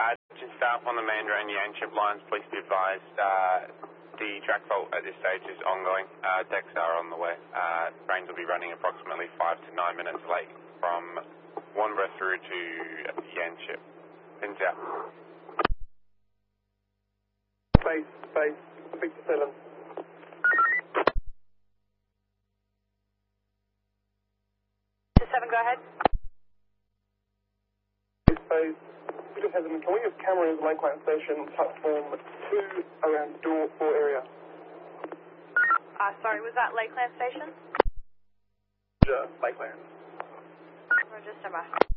Just staff on the Mandurah and Yanchep lines, please be advised the track fault at this stage is ongoing. Decks are on the way. Trains will be running approximately 5 to 9 minutes late from Wanborough through to Yanchep. Pins out. Space, Victor 7. Victor 7, go ahead. Space, Victor 7, can we use cameras Lakeland Station, platform 2 around door 4 area? Sorry, was that Lakeland Station? Lakeland. Roger, stand by.